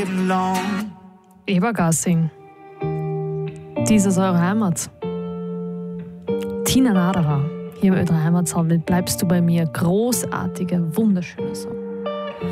getting long. Ebergassing. Dies ist eure Heimat. Tina Naderer, hier im Ö3 Heimatsabend. Bleibst du bei mir. Großartiger, wunderschöner Song.